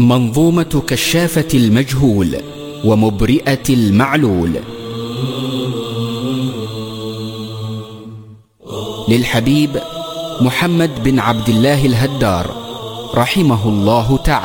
منظومة كشافة المجهول ومبرئة المعلول للحبيب محمد بن عبد الله الهدار رحمه الله تعالى.